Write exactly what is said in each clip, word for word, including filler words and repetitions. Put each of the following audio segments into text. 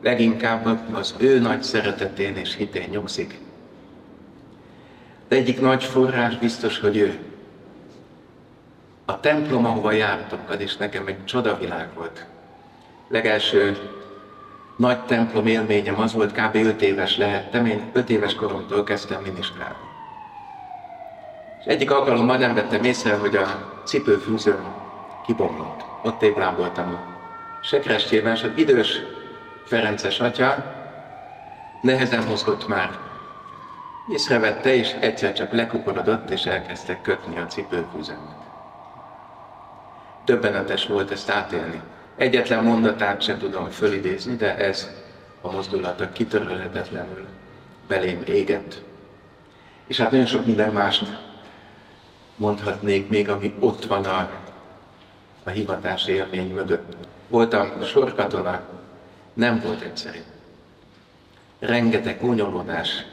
leginkább az ő nagy szeretetén és hitén nyugszik. De egyik nagy forrás biztos, hogy ő. A templom, ahova jártunk, az is nekem egy csodavilág volt. Legelső nagy templom élményem az volt, kb. öt éves lehettem, én öt éves koromtól kezdtem minisztrálni. És egyik alkalommal nem vettem észre, hogy a cipőfűzőm kibomlott. Ott éblámboltam a sekrestjében, és az idős ferences atya nehezen mozgott már. Észrevette, és egyszer csak lekuporodott, és elkezdtek kötni a cipőfűzőmet. Döbbenetes volt ezt átélni. Egyetlen mondatát sem tudom fölidézni, de ez a mozdulata kitörölhetetlenül belém égett. És hát nagyon sok minden mást mondhatnék még, ami ott van a, a hivatási élmény mögött. Voltam sorkatona, nem volt egyszerű. Rengeteg gúnyolódás,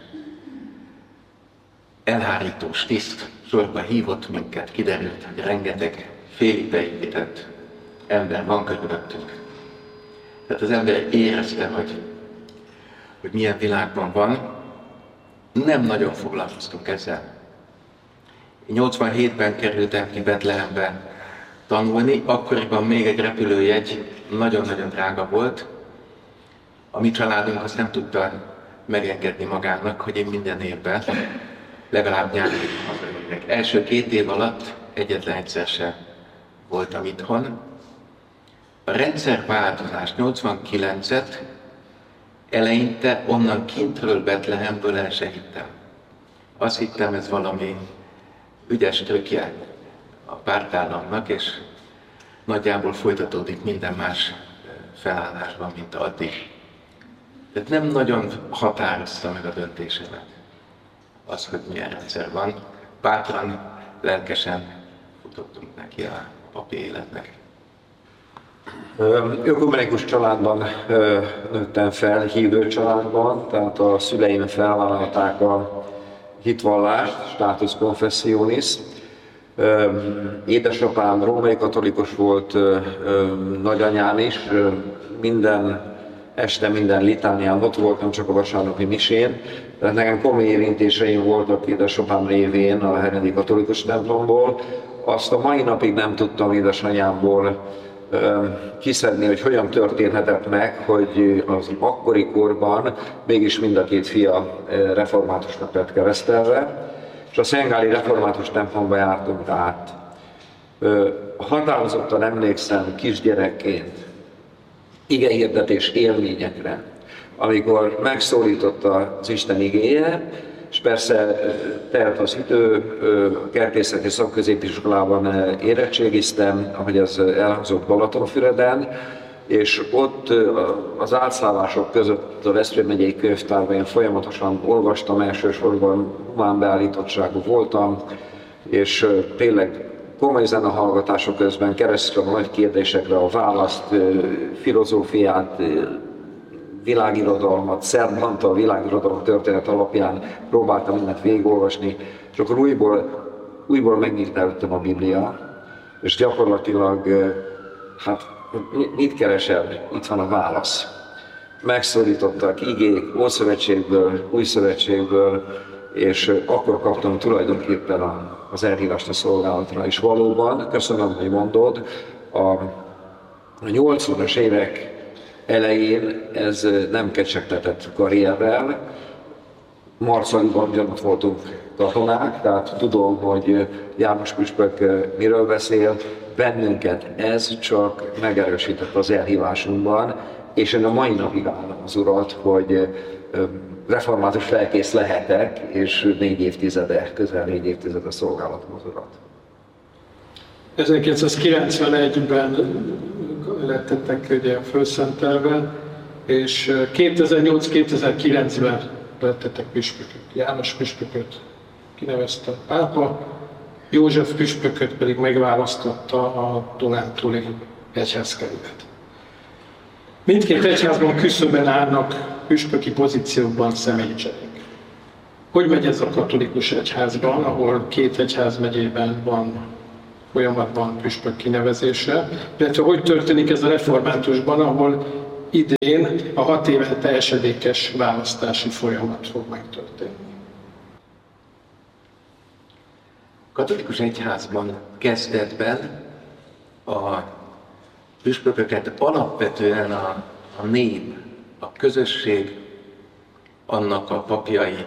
elhárítós tiszt sorba hívott minket, kiderült, hogy rengeteg félig beépített ember van körülöttünk. Tehát az ember érezte, hogy, hogy milyen világban van. Nem nagyon foglalkoztunk ezzel. Én nyolcvanhétben kerültem ki Betlehembe tanulni, akkoriban még egy repülőjegy nagyon-nagyon drága volt. A mi családunk azt nem tudta megengedni magának, hogy én minden évben legalább nyári hazajövök. Első két év alatt egyetlen egyszer sem voltam itthon. A rendszerváltozás nyolcvankilencet eleinte onnan kintről, Betlehemből el se hittem. Azt hittem, ez valami ügyes trükkje a pártállamnak, és nagyjából folytatódik minden más felállásban, mint addig. Tehát nem nagyon határozta meg a döntésemet az, hogy milyen rendszer van. Bátran, lelkesen futottunk neki a papi életnek. Ökumenikus családban nőttem fel, hívő családban, tehát a szüleim felvállalták a hitvallást, status confessionis. Édesapám római katolikus volt, nagyanyám is, minden este, minden litánián ott voltam, csak a vasárnapi misén. Tehát nekem komoly érintéseim voltak édesapám révén a heredi katolikus templomból. Azt a mai napig nem tudtam édesanyámból kiszedni, hogy hogyan történhetett meg, hogy az akkori korban mégis mind a két fia reformátusnak lett keresztelve, és a szengáli református templomba jártunk át. Határozottan emlékszem kisgyerekként igehirdetés élményekre, amikor megszólította az Isten igéje, és persze telt az idő, kertészeti szakközépiskolában érettségiztem, ahogy ez elhangzott Balatonfüreden, és ott az átszállások között a Veszprém megyei könyvtárban én folyamatosan olvastam, elsősorban humán beállítottságú voltam, és tényleg komoly zenehallgatások közben keresztül a nagy kérdésekre a választ, filozófiát, világirodalmat, Szerb-Antal világirodalom történet alapján próbáltam mindent végigolvasni, és akkor újból, újból megnyílt előttem a Biblia, és gyakorlatilag, hát mit keresel? Itt van a válasz. Megszólítottak igék, Ószövetségből, Új Szövetségből, és akkor kaptam tulajdonképpen az elhívást a szolgálatra. És valóban, köszönöm, hogy mondod, a nyolcvanas évek elején ez nem kecsegtetett karrierrel. Marcaliban ugyanott voltunk katonák, tehát tudom, hogy János püspök miről beszél. Bennünket ez csak megerősített az elhívásunkban, és én a mai napig állom az Urat, hogy református felkész lehetek, és négy évtizede, közel négy évtizede szolgálatom az Urat. ezerkilencszázkilencvenegyben lettetek ugye fölszentelve, és kétezer-nyolc-kétezer-kilencben lettetek püspökök. János püspököt kinevezte a pápa, József püspököt pedig megválasztotta a Dunántúli egyházkerület. Mindkét egyházban küszöbben állnak püspöki pozíciókban személycserék. Hogy megy ez a katolikus egyházban, ahol két egyházmegyében van folyamatban püspök kinevezése, illetve hogy történik ez a reformátusban, ahol idén a hat évente esedékes választási folyamat fog megtörténni. A katolikus egyházban kezdetben a püspököket alapvetően a, a nép, a közösség, annak a papjai,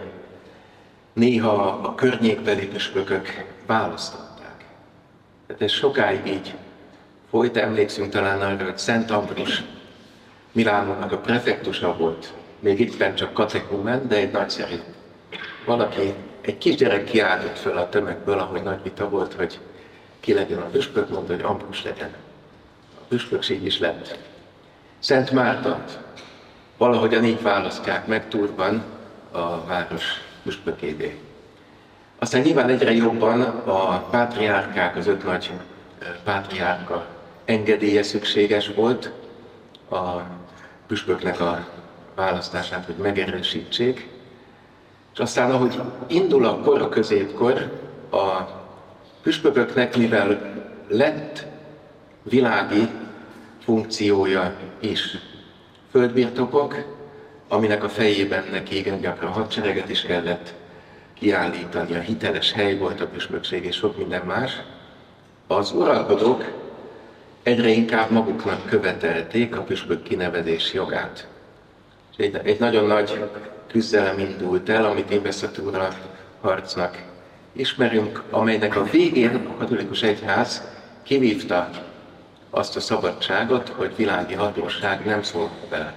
néha a környékbeli püspökök választották. Tehát ez sokáig így folyt, emlékszünk talán arra, hogy Szent Ambrus Milánónak a prefektusa volt, még éppen csak katekumen, de egy nagyszerű valaki, egy kisgyerek kiáltott föl a tömegből, ahogy nagy vita volt, hogy ki legyen a püspök, mondta, hogy Ambrus legyen. A püspökség is lett. Szent Mártont valahogyan így választják meg Tourban a város püspökévé. Aztán nyilván egyre jobban a pátriárkák, az öt nagy pátriárka engedélye szükséges volt a püspöknek a választását, hogy megerősítsék. És aztán, ahogy indul a kor, a középkor, a püspököknek, mivel lett világi funkciója is, földbirtokok, aminek a fejében neki igen gyakran hadsereget is kellett kiállítani, a hiteles hely volt a püspökség és sok minden más, az uralkodók egyre inkább maguknak követelték a püspök kinevezés jogát. És egy, egy nagyon nagy küzdelem indult el, amit investitúra harcnak ismerünk, amelynek a végén a katolikus egyház kivívta azt a szabadságot, hogy világi hatóság nem szól bele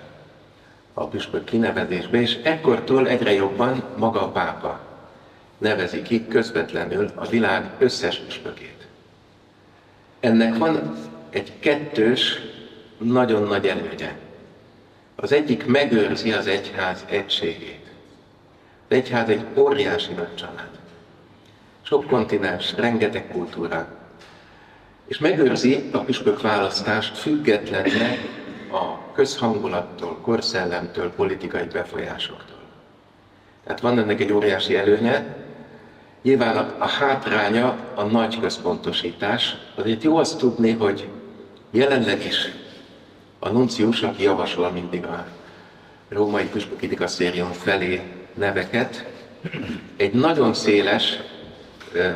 a püspök kinevezésbe, és ekkortól egyre jobban maga a pápa nevezi ki közvetlenül a világ összes püspökét. Ennek van egy kettős, nagyon nagy előnye. Az egyik megőrzi az egyház egységét. Az egyház egy óriási nagy család. Sok kontinens, rengeteg kultúra. És megőrzi a püspök választást függetlenül a közhangulattól, korszellemtől, politikai befolyásoktól. Tehát van ennek egy óriási előnye. Nyilván a, a hátránya a nagy központosítás. Azért jó azt tudni, hogy jelenleg is a nuncius, aki javasol mindig a római püspöki dikasztérium felé neveket, egy nagyon széles uh,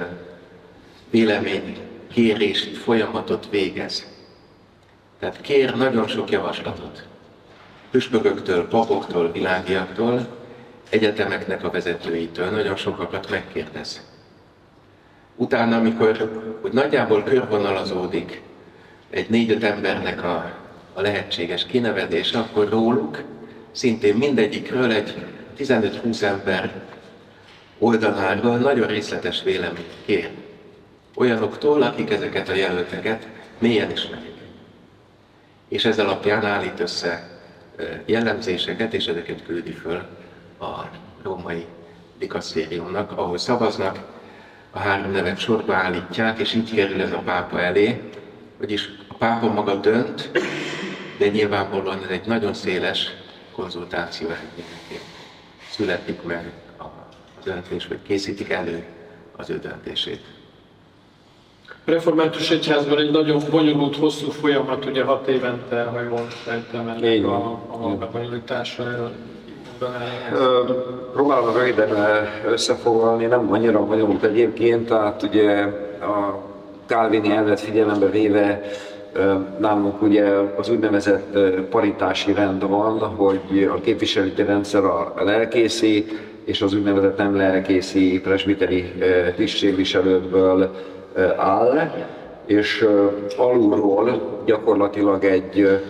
véleménykérési folyamatot végez. Tehát kér nagyon sok javaslatot. Püspököktől, papoktól, világiaktól, egyetemeknek a vezetőitől nagyon sokakat megkérdez. Utána, amikor úgy nagyjából körvonalazódik egy négy-öt embernek a, a lehetséges kinevezése, akkor róluk, szintén mindegyikről egy tizenöt-húsz ember oldaláról nagyon részletes véleményt kér. Olyanoktól, akik ezeket a jelölteket mélyen ismerik. És ez alapján állít össze jellemzéseket, és ezeket küldi föl a római dikasztériumnak, ahol szavaznak, a három nevet sorba állítják, és így kerül ez a pápa elé, vagyis a pápa maga dönt, de nyilvánvalóan ez egy nagyon széles konzultáció eredményeként születik meg a döntés, vagy készítik elő az ő döntését. A református egyházban egy nagyon bonyolult, hosszú folyamat, ugye hat évente, ha jól sejtem, ennek a, a bonyolítása. Próbálom röviden összefoglalni, nem annyira bonyolult egyébként, tehát ugye a kálvini elvet figyelembe véve nálunk ugye az úgynevezett paritási rend van, hogy a képviseleti rendszer a lelkészi és az úgynevezett nem lelkészi presbiteri tisztségviselőkből áll, és alulról gyakorlatilag egy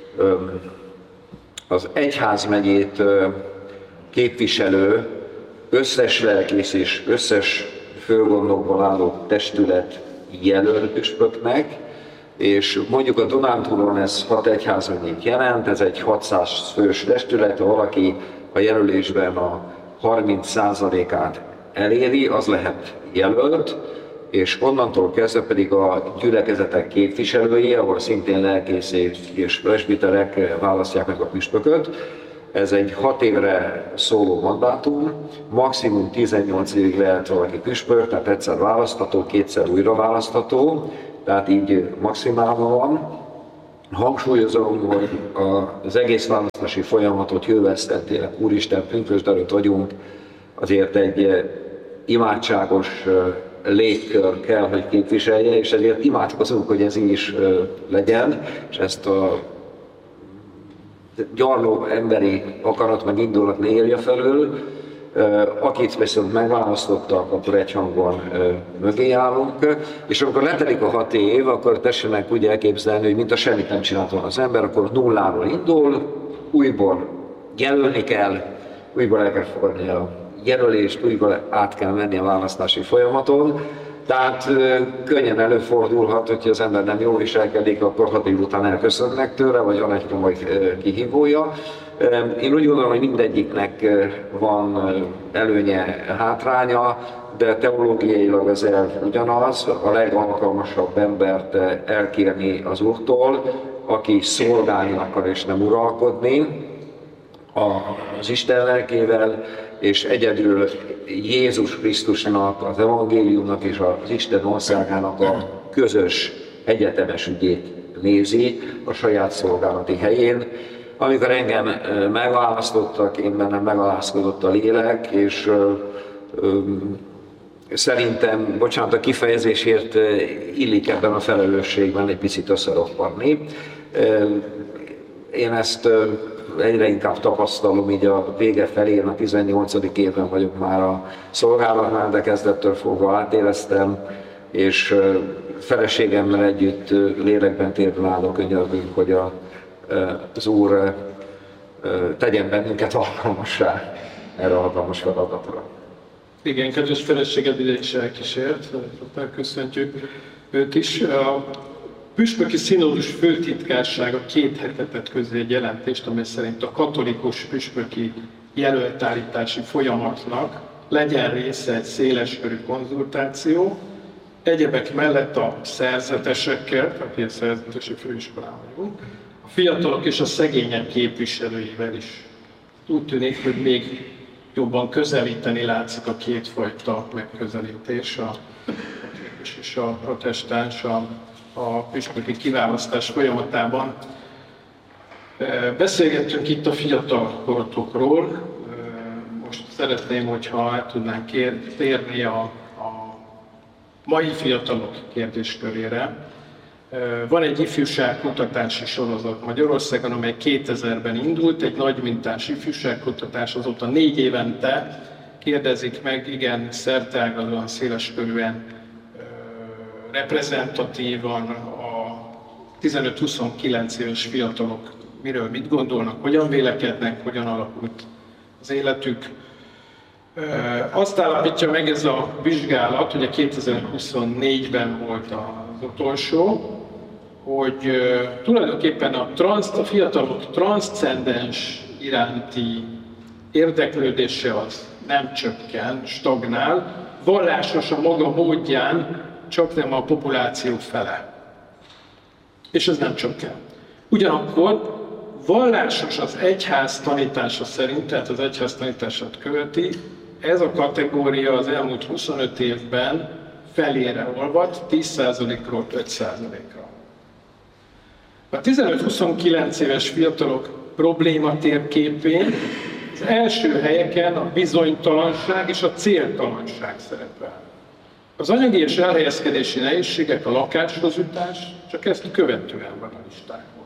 az egyházmegyét képviselő összes lelkész és összes főgondokból álló testület jelöl püspöknek, és mondjuk a Dunántúlon ez hat egyházmegyét jelent, ez egy hatszáz fős testület, ha valaki a jelölésben a harminc százalékát eléri, az lehet jelölt, és onnantól kezdve pedig a gyülekezetek képviselői, ahol szintén lelkészek és presbiterek választják meg a püspököt. Ez egy hat évre szóló mandátum, maximum tizennyolc évig lehet valaki püspök, tehát egyszer választható, kétszer újra választható, tehát így maximálva van. Hangsúlyozom, hogy az egész választási folyamatot jövesztettének, Úristen, pünkösd előtt vagyunk, azért egy imádságos légkör kell, hogy képviselje, és ezért imádkozunk, hogy ez így is legyen, és ezt a gyarló emberi akarat meg indulat ne élje felől. Akit viszont megválasztottak, akkor egyhangon mögé állunk, és amikor letelik a hat év, akkor tessenek úgy elképzelni, hogy mint a semmit nem csinált volna az ember, akkor nulláról indul, újból jelölni kell, újból el kell fogadni a jelölést, újból át kell menni a választási folyamaton. Tehát könnyen előfordulhat, hogyha az ember nem jól viselkedik, akkor hat év után elköszönnek tőle, vagy van egy komoly kihívója. Én úgy gondolom, hogy mindegyiknek van előnye, hátránya, de teológiailag az elv ugyanaz, a legalkalmasabb embert elkérni az Úrtól, aki szolgálni akar és nem uralkodni az Isten lelkével, és egyedül Jézus Krisztusnak, az evangéliumnak és az Isten országának a közös egyetemes ügyét nézi a saját szolgálati helyén. Amikor engem megválasztottak, én bennem megalázkodott a lélek, és ö, ö, szerintem, bocsánat a kifejezésért, illik ebben a felelősségben egy picit összeroppanni. Én ezt egyre inkább tapasztalom, így a vége felén, a tizennyolcadik évben vagyok már a szolgálatnál, de kezdettől fogva átéreztem, és feleségemmel együtt lélekben térben állok, könyörgünk, hogy a, az Úr tegyen bennünket alkalmassá erre a hatalmas feladatra. Igen, kedves feleséged ide is elkísért, köszöntjük őt is. A Püspöki Színódus főtitkársága két hete tett közé egy jelentést, amely szerint a katolikus püspöki jelöltállítási folyamatnak legyen része egy széleskörű konzultáció, egyebek mellett a szerzetesekkel, aki a szerzetesi főiskolán vagyunk, a fiatalok és a szegények képviselőivel is. Úgy tűnik, hogy még jobban közelíteni látszik a kétfajta megközelítés, a katolikus és a protestáns a, a püspöki kiválasztás folyamatában. Beszélgettünk itt a fiatal korotokról, most szeretném, hogyha el tudnánk térni a, a mai fiatalok kérdéskörére. Van egy ifjúságkutatási sorozat Magyarországon, amely kétezerben indult, egy nagy mintás ifjúságkutatás, azóta négy évente kérdezik meg, igen, szerteágazóan, széleskörűen, reprezentatívan a tizenöt-huszonkilenc éves fiatalok miről mit gondolnak, hogyan vélekednek, hogyan alakult az életük. Azt állapítja meg ez a vizsgálat, ugye kétezer-huszonnégyben volt az utolsó, hogy uh, tulajdonképpen a, transz, a fiatalok transzcendens iránti érdeklődése az nem csökken, stagnál, vallásos a maga módján, csak nem a populáció fele. És ez nem csökken. Ugyanakkor vallásos az egyház tanítása szerint, tehát az egyház tanítását követi, ez a kategória az elmúlt huszonöt évben felére olvadt, tíz százalékról öt százalékra. A tizenöt-huszonkilenc éves fiatalok probléma térképén az első helyeken a bizonytalanság és a céltalanság szerepel. Az anyagi és elhelyezkedési nehézségek, a lakáshoz jutás csak ezt követően van a listákon.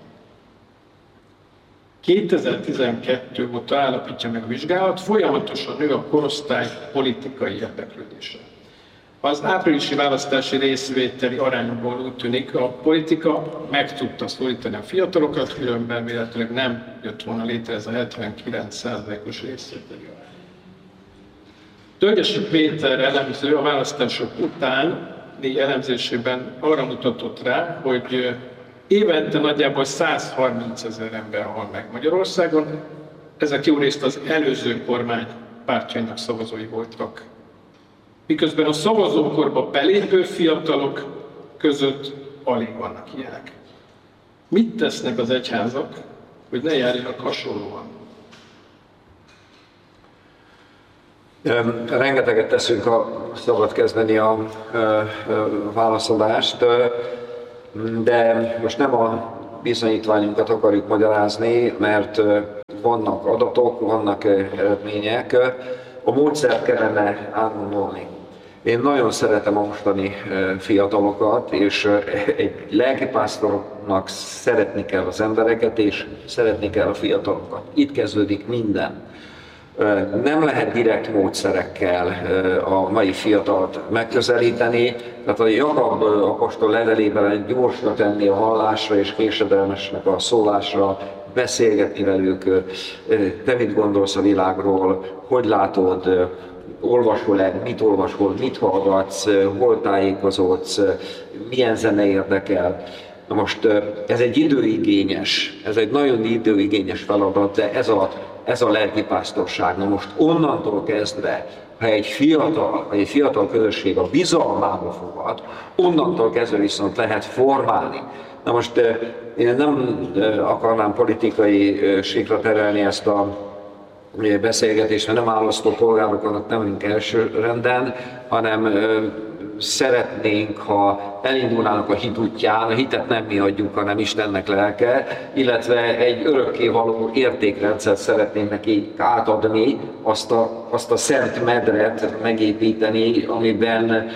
kétezer-tizenkettő óta állapítja meg a vizsgálat, folyamatosan nő a korosztály politikai érdeklődése. Az áprilisi választási részvételi arányokból úgy tűnik, a politika meg tudta szólítani a fiatalokat, különben véletlenül nem jött volna létre ez a hetvenkilenc százalékos részvételi arány. Tölgyesi Péter elemző a választások utáni elemzésében arra mutatott rá, hogy évente nagyjából százharmincezer ember hal meg Magyarországon, ezek jó részt az előző kormány pártjainak szavazói voltak. Miközben a szavazókorba belépő fiatalok között alig vannak ilyenek. Mit tesznek az egyházak, hogy ne járjanak hasonlóan? Rengeteget teszünk, a szabad kezdeni a, a válaszadást, de most nem a bizonyítványunkat akarjuk magyarázni, mert vannak adatok, vannak eredmények, a módszert kellene átgondolni. Én nagyon szeretem a mostani fiatalokat, és egy lelkipásztornak szeretni kell az embereket, és szeretni kell a fiatalokat. Itt kezdődik minden. Nem lehet direkt módszerekkel a mai fiatalt megközelíteni, tehát a Jakab apostol levelében gyorsra tenni a hallásra és késedelmesnek a szólásra, beszélgetni velük, te mit gondolsz a világról, hogy látod, olvasol-e, mit olvasol, mit hallgatsz, hol tájékozódsz, milyen zene érdekel. Na most ez egy időigényes, ez egy nagyon időigényes feladat, de ez a, ez a lelkipásztorság. Na most onnantól kezdve, ha egy fiatal, vagy egy fiatal közösség a bizalmába fogad, onnantól kezdve viszont lehet formálni. Na most én nem akarnám politikai síkra terelni ezt a beszélgetésre, nem választó polgárokat nem vagyunk elsőrenden, hanem szeretnénk, ha elindulnának a hit útján, a hitet nem mi adjuk, hanem Istennek lelke, illetve egy örökkévaló értékrendszert szeretnénk neki átadni, azt a, azt a szent medret megépíteni, amiben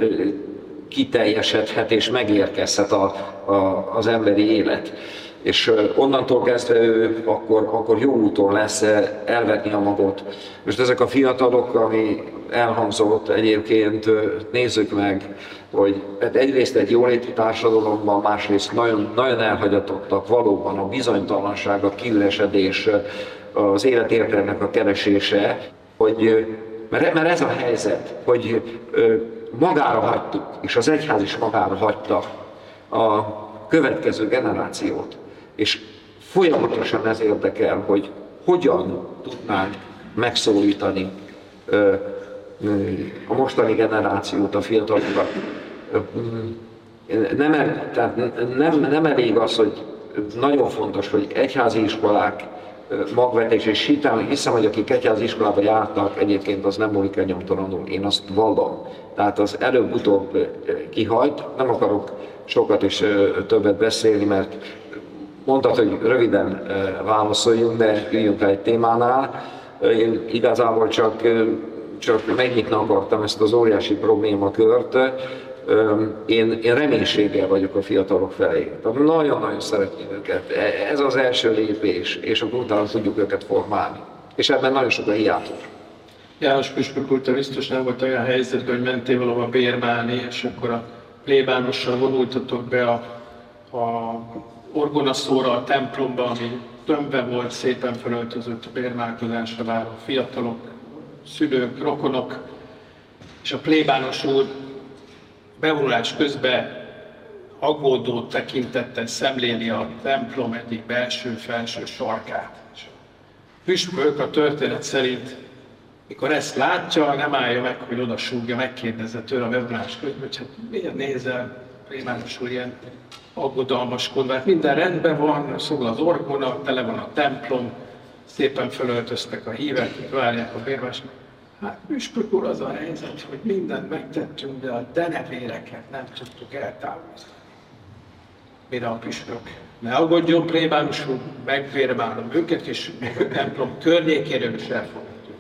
kiteljesedhet és megérkezhet a, a, az emberi élet. És onnantól kezdve ő akkor, akkor jó úton lesz elvetni a magot. Most ezek a fiatalok, ami elhangzott egyébként, nézzük meg, hogy egyrészt egy jóléti társadalomban, másrészt nagyon, nagyon elhagyatottak valóban a bizonytalanság, a kiüresedés, az életértelmek a keresése, hogy, mert ez a helyzet, hogy magára hagytuk, és az egyház is magára hagyta a következő generációt. És folyamatosan ez érdekel, hogy hogyan tudnánk megszólítani a mostani generációt, a fiatalokat. Nem, tehát nem, nem elég az, hogy nagyon fontos, hogy egyházi iskolák magvetés, és hiszem, hiszem, hogy akik egyházi iskolába jártak, egyébként az nem múlik el nyomtalanul, én azt vallom. Tehát az előbb-utóbb kihajt, nem akarok sokat és többet beszélni, mert mondtad, hogy röviden válaszoljunk, de üljünk rá egy témánál. Én igazából csak, csak megnyitni akartam ezt az óriási problémakört. Én, én reménységgel vagyok a fiatalok felé. Nagyon-nagyon szeretném őket. Ez az első lépés, és akkor utána tudjuk őket formálni. És ebben nagyon sok a hiátus. János püspök úr, te biztos nem volt olyan helyzetben, hogy mentél valahova bérmálni, és akkor a plébánossal vonultatok be a, a orgonaszóra a templomba, ami tömve volt, szépen felöltözött a bérmálkodásra váró fiatalok, szülők, rokonok, és a plébános úr bevonulás közben aggódó tekintettel szemléli a templom egyik belső-felső sarkát. És a püspök a történet szerint, mikor ezt látja, nem állja meg, hogy oda súgja, megkérdezze tőle a bevonulás közben, hogy hát miért nézel, plébános úr, ilyen aggodalmaskodva. Hát minden rendben van, szól az orgona, tele van a templom, szépen fölöltöztek a hívek, várják a bérvást. Hát püspök úr, az a helyzet, hogy mindent megtettünk, de a denevéreket nem tudtuk eltávolítani. Mire a püspök? Ne aggódjon, plébános úr, megvérmálom őket, és a templom környékéről is elfogadjuk.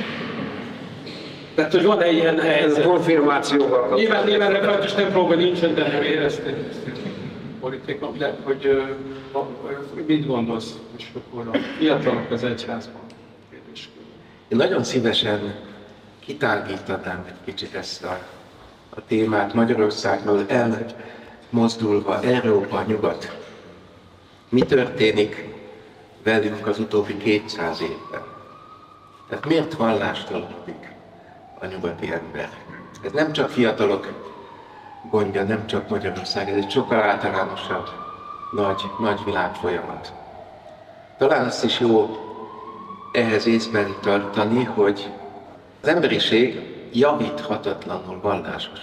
Tehát, hogy van-e ilyen helyzet? Ez konfirmációval. Nyilván, nyilván református templomban nincsen denevér, ezt politiknak, de hogy uh, mit gondolsz, püspök úr, a fiatalok az egyházban? Én nagyon szívesen kitágítanám egy kicsit ezt a, a témát Magyarországról elmozdulva Európa, nyugat. Mi történik velünk az utóbbi kétszáz évben? Tehát miért vallástalanik a nyugati ember? Ez nem csak fiatalok gondja, nem csak Magyarország, ez egy sokkal általánosabb nagy, nagy világfolyamat. Talán azt is jó ehhez észben tartani, hogy az emberiség javíthatatlanul vallásos.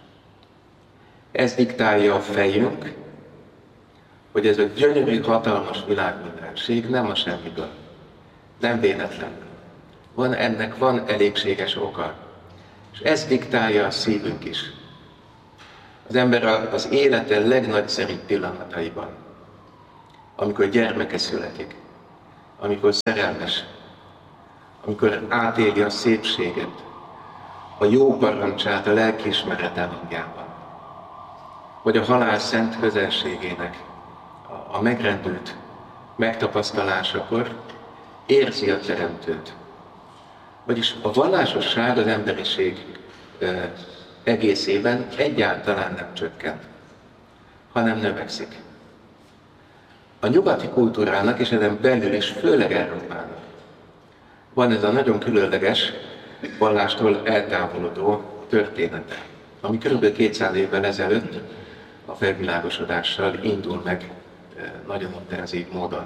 Ez diktálja a fejünk, hogy ez a gyönyörű, hatalmas világmindenség nem a semmiből, nem véletlenül. Van ennek van elégséges oka, és ez diktálja a szívünk is. Az ember az élete legnagyszerűbb pillanataiban amikor gyermeke születik, amikor szerelmes, amikor átéli a szépséget, a jó parancsát a lelkiismerete hangjában, vagy a halál szent közelségének a megrendült megtapasztalásakor érzi a Teremtőt. Vagyis a vallásosság az emberiség egészében egyáltalán nem csökken, hanem növekszik. A nyugati kultúrának, és ezen belül is, főleg Európának van ez a nagyon különleges, vallástól eltávolodó története, ami kb. kétszáz évvel ezelőtt a felvilágosodással indul meg nagyon intenzív módon.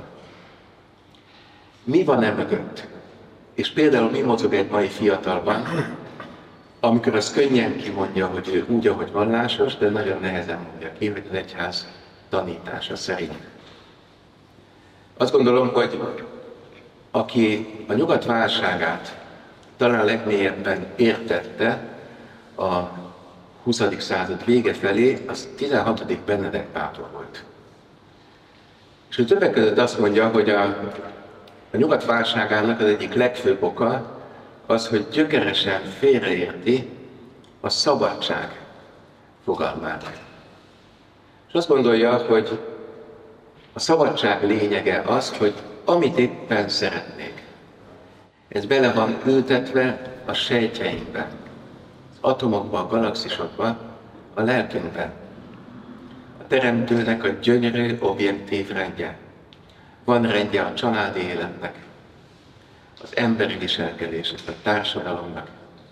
Mi van e mögött? És például mi mozog egy mai fiatalban, amikor az könnyen kimondja, hogy ő úgy, ahogy vallásos, de nagyon nehezen mondja ki, hogy az egyház tanítása szerint. Azt gondolom, hogy aki a nyugat válságát talán legmélyebben értette a huszadik század vége felé, az tizenhatodik Benedek pápa volt. És ő többek között azt mondja, hogy a, a nyugat válságának az egyik legfőbb oka az, hogy gyökeresen félreérti a szabadság fogalmát. És azt gondolja, hogy a szabadság lényege az, hogy amit éppen szeretnék, ez bele van ültetve a sejtjeinkben, az atomokban, a galaxisokban, a lelkünkben. A Teremtőnek a gyönyörű, objektív rendje. Van rendje a családi életnek, az emberi viselkedésnek, a társadalomnak.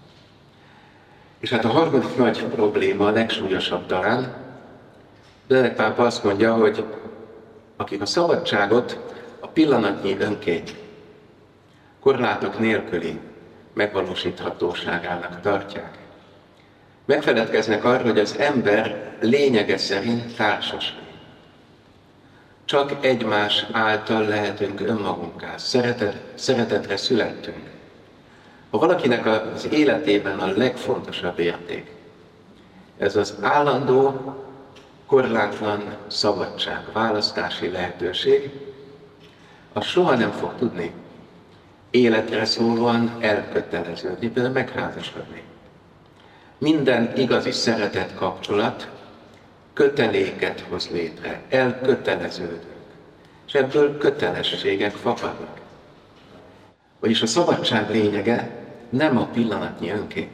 És hát a harmadik nagy probléma, a legsúlyosabb talán, Benedek pápa azt mondja, hogy akik a szabadságot a pillanatnyi önkény, korlátok nélküli megvalósíthatóságának tartják, megfeledkeznek arra, hogy az ember lényege szerint társas lény. Csak egymás által lehetünk önmagunká, szeretet, szeretetre születtünk. Ha valakinek az életében a legfontosabb érték, ez az állandó, korlátlan szabadság, választási lehetőség, az soha nem fog tudni életre szólóan elköteleződni, például megházasodni. Minden igazi szeretett kapcsolat köteléket hoz létre, elköteleződünk, és ebből kötelességek fakadnak. Vagyis a szabadság lényege nem a pillanatnyi önkény,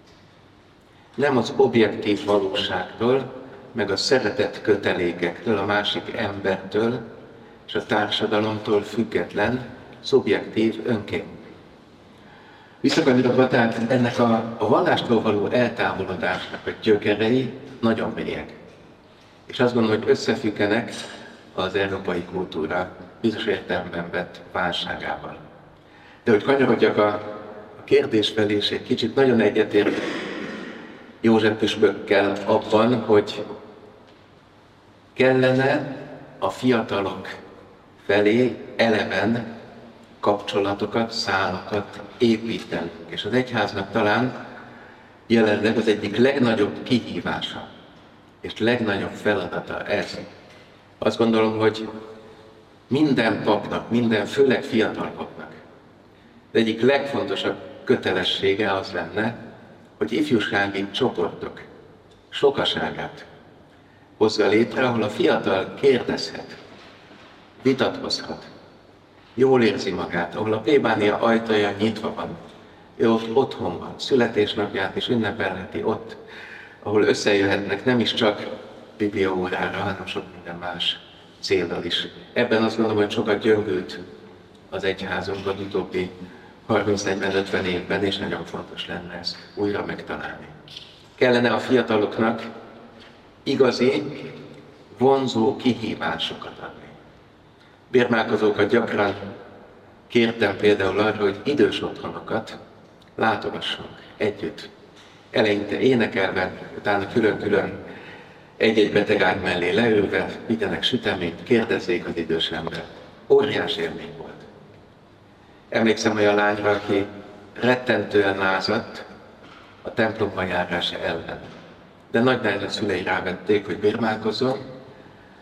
nem az objektív valóságtól, meg a szeretett kötelékektől, a másik embertől és a társadalomtól független, szubjektív önkény. Visszakanyarodva, tehát ennek a, a vallástól való eltávolodásnak a gyökerei nagyon mélyek. És azt gondolom, hogy összefüggenek az európai kultúra bizonyos értelemben vett válságával. De hogy kanyarodjak a, a kérdés felé, és egy kicsit nagyon egyetért József püspökkel abban, hogy kellene a fiatalok felé eleven kapcsolatokat, szálakat építeni. És az egyháznak talán jelenleg az egyik legnagyobb kihívása és legnagyobb feladata ez. Azt gondolom, hogy minden papnak, minden, főleg fiatal papnak, az egyik legfontosabb kötelessége az lenne, hogy ifjúsági csoportok sokaságát hozza létre, ahol a fiatal kérdezhet, vitatkozhat, jól érzi magát, ahol a plébánia ajtaja nyitva van, ő ott otthon van, születésnapját is ünnepelheti ott, ahol összejöhetnek nem is csak bibliaórára, hanem sok minden más céllal is. Ebben azt gondolom, hogy sokat gyöngült az egyházunk az utóbbi harminc-negyven-ötven évben, és nagyon fontos lenne ezt újra megtalálni. Kellene a fiataloknak igazi, vonzó kihívásokat adni. Bérmálkozókat gyakran kértem például arra, hogy idős otthonokat látogassunk együtt. Eleinte énekelve, utána külön-külön egy-egy betegágy mellé leülve, vigyenek süteményt, kérdezzék az idős embert. Óriás élmény volt. Emlékszem olyan lányra, aki rettentően lázadt a templomba járása ellen. De nagy nehezen szülei rávették, hogy bérmálkozzon,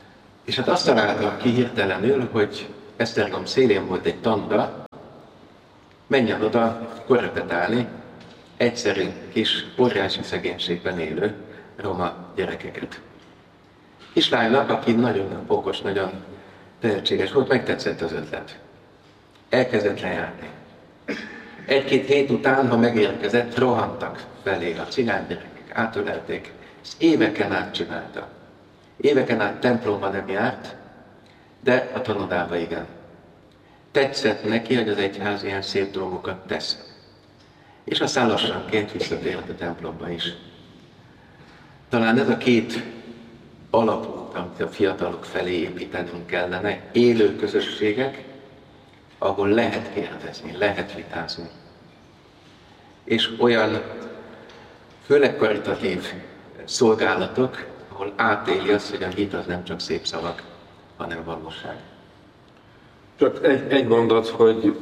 És hát azt találtam ki hirtelenül, hogy Esztergom szélén volt egy tanda, menjen oda korrepetálni egyszerű kis óriási szegénységben élő roma gyerekeket. Kislánynak, aki nagyon okos, nagyon tehetséges volt, megtetszett az ötlet. Elkezdett lejárni. Egy-két hét után, ha megérkezett, rohantak felé a cigánygyerekek, átölelték, ezt éveken át csinálta. Éveken át templomban nem járt, de a tanodába igen. Tetszett neki, hogy az egyház ilyen szép dolgokat tesz. És aztán lassanként visszatért a templomba is. Talán ez a két alapút, amit a fiatalok felé építenünk kellene, élő közösségek, ahol lehet kérdezni, lehet vitázni. És olyan, főleg karitatív szolgálatok, ahol átéli azt, hogy a hit az nem csak szép szavak, hanem valóság. Csak egy, egy mondat, hogy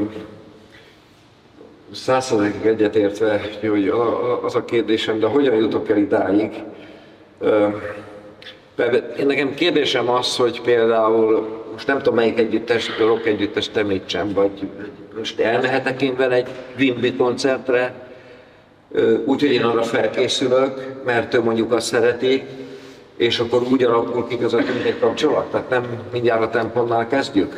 száz százalékig egyetértve, hogy az a kérdésem, de hogyan jutok el idáig? Én nekem kérdésem az, hogy például, most nem tudom melyik együttest, a rock együttest említsem, vagy most elmehetek én vele egy Wimby koncertre, úgyhogy én arra felkészülök, mert ő mondjuk azt szereti, és akkor úgy alakul ki közöttünk egy kapcsolat, tehát nem mindjárt a templomnál kezdjük.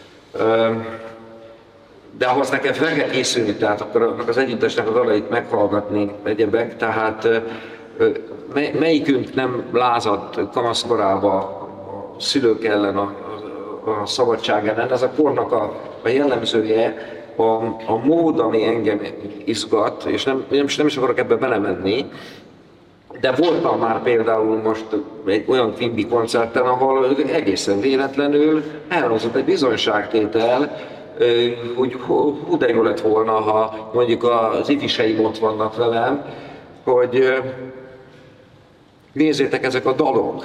De ahhoz nekem fel kell készülni, tehát akkor az együttesnek az alait meghallgatni egyebek, tehát melyikünk nem lázadt kamaszkorába a szülők ellen, a, a, a szabadság ellen, ez a kornak a, a jellemzője, a, a mód, ami engem izgat, és nem, nem, nem is akarok ebbe belemenni, de voltam már például most egy olyan Wimby koncerten, ahol egészen véletlenül elhangzott egy bizonyságtétel, hogy hú de jó lett volna, ha mondjuk az ifjúseim ott vannak velem, hogy nézzétek, ezek a dalok,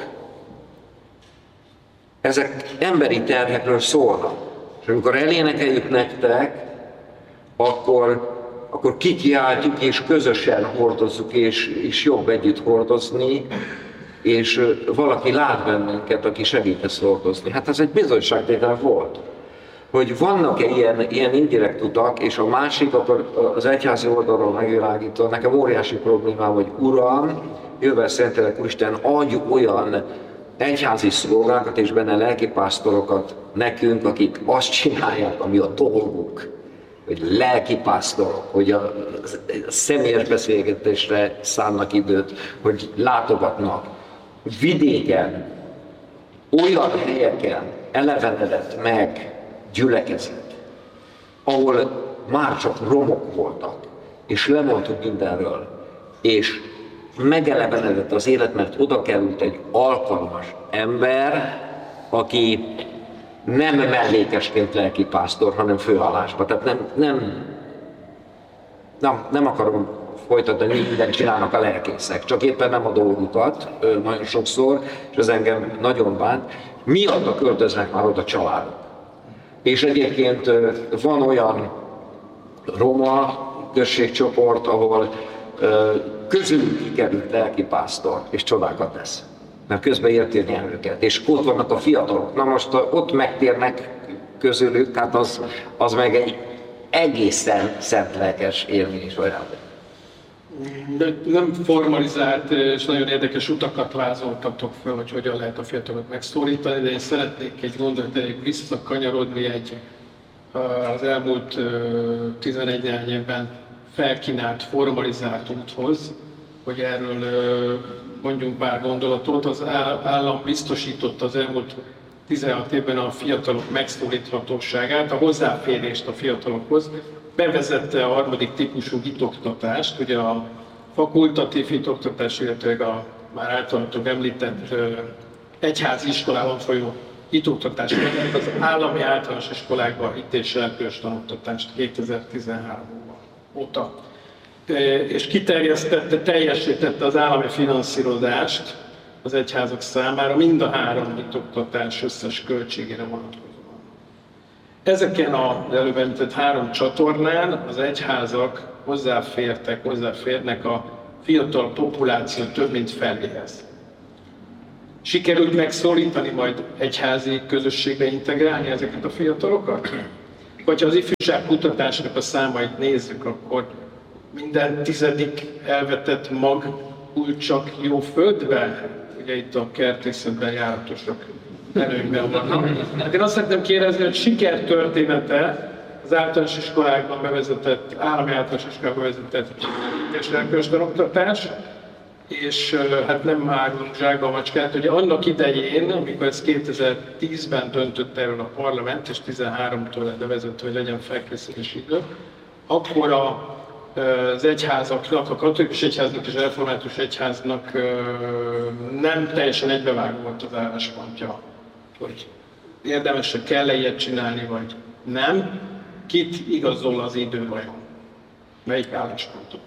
ezek emberi terhekről szólnak. És amikor elénekeljük nektek, akkor, akkor kikiáltjuk és közösen hordozzuk, és, és jobb együtt hordozni, és valaki lát bennünket, aki segít ezt hordozni. Hát ez egy bizonyságtétel volt. Hogy vannak-e ilyen, ilyen indirekt utak, és a másik, akkor az egyházi oldalról megvilágítva, nekem óriási problémám, hogy Uram, jövel szentelek Úristen, adj olyan egyházi szolgákat és benne lelkipásztorokat nekünk, akik azt csinálják, ami a dolguk. Hogy lelkipásztorok, hogy a, a személyes beszélgetésre szánnak időt, hogy látogatnak vidéken, olyan helyeken elevenedett meg gyülekezet, ahol már csak romok voltak, és lemondtuk mindenről, és megelevenedett az élet, mert oda került egy alkalmas ember, aki nem mellékesként lelkipásztor, hanem főállásba. Tehát nem, nem, nem, nem akarom folytatni, hogy mindent csinálnak a lelkészek, csak éppen nem a dolgukat nagyon sokszor, és ez engem nagyon bánt. Miatta költöznek már oda családok. És egyébként van olyan roma községcsoport, ahol közülük kikerült lelkipásztor, és csodákat tesz. Mert közben érti a nyelvüket, és ott vannak a fiatalok. Na most ott megtérnek közülük, hát az, az meg egy egészen szent lelkes élmény is olyan. De nem formalizált és nagyon érdekes utakat vázoltatok fel, hogy hogyan lehet a fiatalokat megszólítani, de én szeretnék egy gondolat visszakanyarodni egy az elmúlt tizenegy évben felkínált, formalizált úthoz, hogy erről mondjunk pár gondolatot. Az állam biztosította az elmúlt tizenhat évben a fiatalok megszólíthatóságát, a hozzáférést a fiatalokhoz, bevezette a harmadik típusú hitoktatást, ugye a fakultatív hitoktatás, illetve a már általatok említett egyházi iskolában folyó hitoktatás, az állami általános iskolákban hit és lelkős tanoktatást kétezer-tizenhárom óta. És kiterjesztette, teljesítette az állami finanszírozást az egyházak számára, mind a három hitoktatás összes költségére vonatkozóan. Ezeken az előbb említett három csatornán az egyházak hozzáfértek, hozzáférnek a fiatal populáció több mint feléhez. Sikerült megszólítani, majd egyházi közösségbe integrálni ezeket a fiatalokat? Vagy ha az ifjúságkutatásnak a számait nézzük, akkor minden tizedik elvetett mag ül csak jó földbe? Ugye itt a kertészetben járatosak előnyben vannak. Hát én azt szeretném kérdezni, hogy sikertörténete az általános iskolákban bevezetett, állami általános iskolákban bevezetett és lelkőisten oktatás, és hát nem árulunk zsákba a macskát, hogy annak idején, amikor ez kétezer-tízben döntött erről a parlament, és tizenháromtól bevezetett, hogy legyen felkészülési idő, akkor a, az egyházaknak, a katolikus egyháznak és a református egyháznak nem teljesen egybevágó volt az álláspontja, hogy érdemes, kell-e ilyet csinálni, vagy nem. Kit igazol az idő vajon? Melyik álláspontot?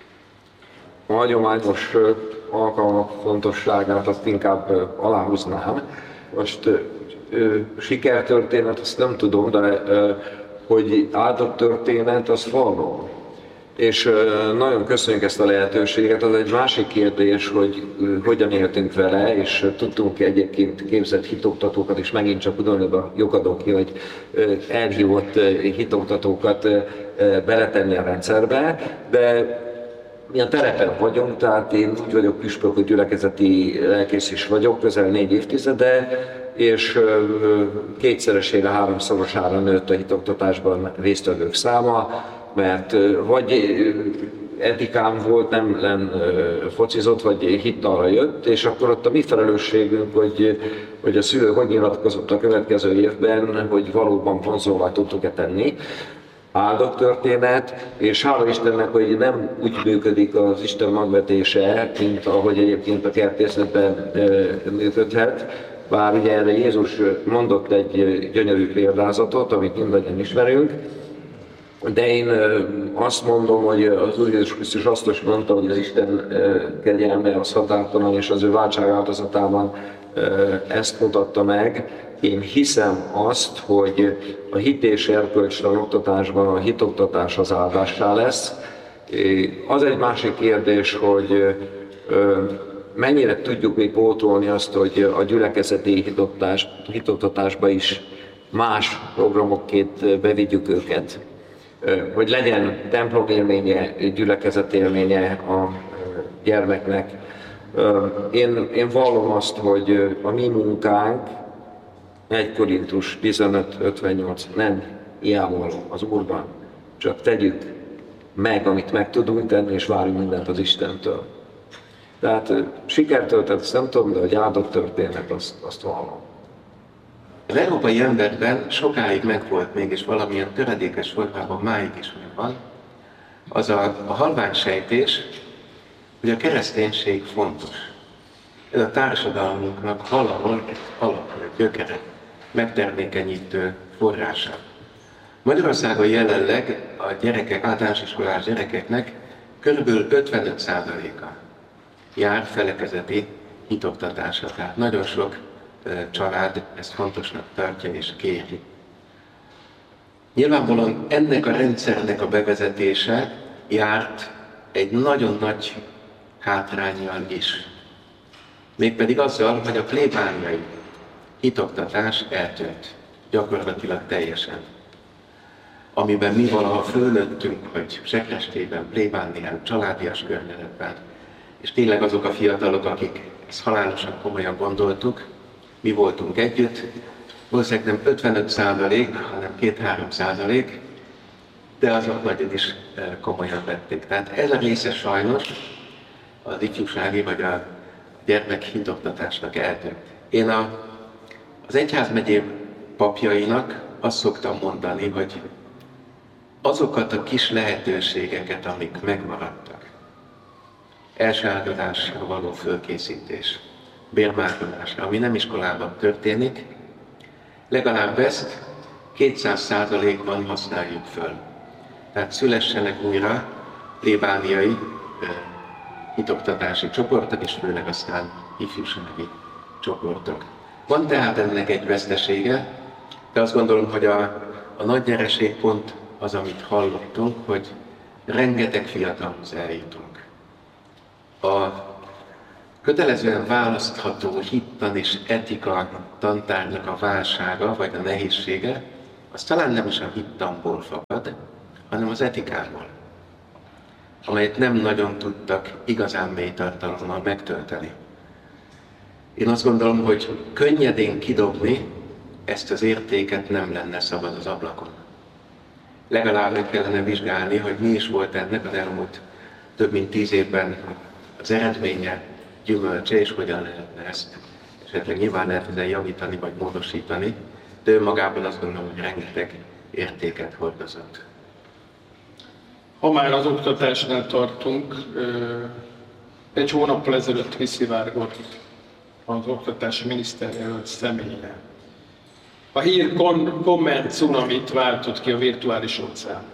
A hagyományos alkalmak fontosságát azt inkább aláhúznám. Most sikertörténet, azt nem tudom, de hogy áldott történet, az való. És nagyon köszönjük ezt a lehetőséget. Az egy másik kérdés, hogy hogyan éltünk vele, és tudtunk egyébként képzett hitoktatókat, és megint csak ugyanúgy a jogadó ki, hogy elhívott hitoktatókat beletenni a rendszerbe, de mi a terepen vagyunk, tehát én úgy vagyok püspök, hogy gyülekezeti lelkész is vagyok, közel négy évtizede, és kétszeresére, háromszorosára nőtt a hitoktatásban résztvevők száma, mert vagy etikám volt, nem, nem focizott, vagy hittalra jött, és akkor ott a mi felelősségünk, hogy, hogy a szülő hogy nyilatkozott a következő évben, hogy valóban vonzóvá tudtuk-e tenni. Áldott történet, és hála Istennek, hogy nem úgy működik az Isten magvetése, mint ahogy egyébként a kertészetben működhet. Bár ugye erre Jézus mondott egy gyönyörű példázatot, amit mindannyian ismerünk, de én azt mondom, hogy az Úr Jézus Krisztus azt is mondta, hogy az Isten kegyelme az határtalan, és az ő váltság áldozatában ezt mutatta meg. Én hiszem azt, hogy a hit és erkölcstelen oktatásban a hitoktatás az áldássá lesz. Az egy másik kérdés, hogy mennyire tudjuk mi pótolni azt, hogy a gyülekezeti hitoktatás, hitoktatásba is más programokként bevigyük őket. Hogy legyen templom élménye, gyülekezet élménye a gyermeknek. Én, én vallom azt, hogy a mi munkánk egy Korintus tizenöt ötvennyolc nem hiába az Úrban, csak tegyük meg, amit meg tudunk tenni, és várjunk mindent az Istentől. Tehát sikertöltet, azt nem tudom, de hogy áldott történet, azt, azt vallom. Az európai emberben sokáig megvolt mégis valamilyen töredékes formában, máig is megvan, az a, a halványsejtés, hogy a kereszténység fontos. Ez a társadalmunknak valahol egy alapvető gyökere, megtermékenyítő forrása. Magyarországon jelenleg a gyerekek, általános iskolás gyerekeknek kb. ötvenöt százaléka jár felekezeti hitoktatásra. Tehát nagyon sok család ezt fontosnak tartja és kéri. Nyilvánvalóan ennek a rendszernek a bevezetése járt egy nagyon nagy hátránnyal is. Mégpedig azzal, hogy a plébániai hitoktatás eltűnt, gyakorlatilag teljesen. Amiben mi valaha fölöttünk, hogy sekrestében, plébánián, családias környezetben, és tényleg azok a fiatalok, akik ezt halálosan komolyan gondoltuk, mi voltunk együtt, valószínűleg nem ötvenöt százalék, hanem két-három százalék, de azok nagyon is komolyan vették. Tehát ez a része sajnos az ifjúsági vagy a gyermek hitoktatásnak eltűnt. Én a, az egyházmegyéb papjainak azt szoktam mondani, hogy azokat a kis lehetőségeket, amik megmaradtak, első áldozásra való fölkészítés, bérmárkodásra, ami nem iskolában történik, legalább ezt kétszáz százalékban használjuk föl. Tehát szülessenek újra plébániai hitoktatási csoportok, és főleg aztán ifjúsági csoportok. Van tehát ennek egy vesztesége, de azt gondolom, hogy a, a nagy nyereség pont az, amit hallottunk, hogy rengeteg fiatalhoz eljutunk. A kötelezően választható hittan és etika tantárgynak a válsága, vagy a nehézsége, az talán nem is a hittanból fakad, hanem az etikából, amelyet nem nagyon tudtak igazán mély tartalommal megtölteni. Én azt gondolom, hogy könnyedén kidobni ezt az értéket nem lenne szabad az ablakon. Legalább meg kellene vizsgálni, hogy mi is volt ennek az elmúlt több mint tíz évben az eredménye, gyümölcse, és hogyan lehetne ezt esetleg nyilván lehet ezen javítani vagy módosítani, de önmagában azt gondolom, hogy rengeteg értéket hordozott. Ha már az oktatásnál tartunk, egy hónappal ezelőtt kiszivárgott az oktatási miniszterjelölt személye. A hír komment cunamit váltott ki a virtuális óceánban.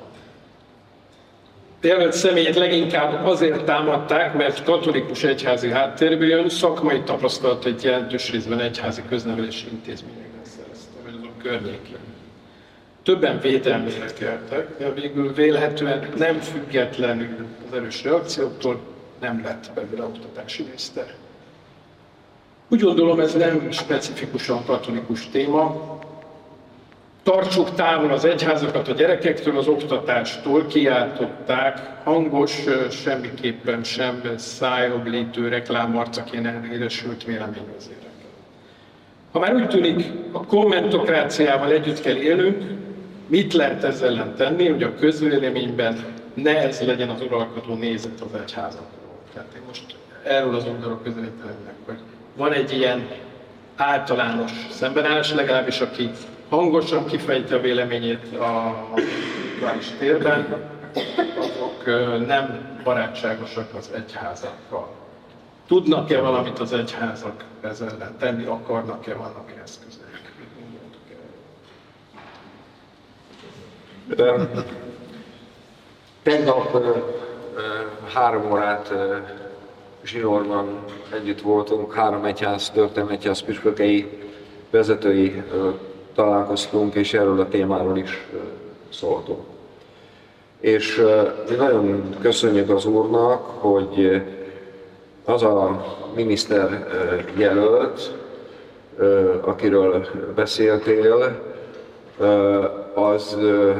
A jelölt személyét leginkább azért támadták, mert katolikus egyházi háttérből jön, szakmai tapasztalat egy jelentős részben egyházi köznevelési intézményekben szerezte, vagy azon környékén. Többen védelmére keltek, de végül vélhetően nem függetlenül az erős reakcióktól nem lett belőle oktatási miniszter. Úgy gondolom, ez nem specifikusan katolikus téma. Tartsuk távol az egyházakat a gyerekektől, az oktatástól, kiáltották hangos, semmiképpen sem szájoblítő reklámarcaként elhíresült véleményvezérek. Ha már úgy tűnik, a kommentokráciával együtt kell élnünk, mit lehet ezzel ellen tenni, hogy a közvéleményben ne ez legyen az uralkodó nézet az egyházakról. Tehát én most erről az oldalról közelítenek, hogy van egy ilyen általános szembenállás, legalábbis aki hangosan kifejti a véleményét a virtuális térben, azok nem barátságosak az egyházakkal. Tudnak-e valamit az egyházak ezzel ellen tenni, akarnak-e, vannak-e eszközök? Tegnap három órát Zsinórban együtt voltunk, három egyház, történelmi egyház püspökei, vezetői találkoztunk, és erről a témáról is szóltunk. És mi nagyon köszönjük az Úrnak, hogy az a miniszter jelölt, akiről beszéltél, az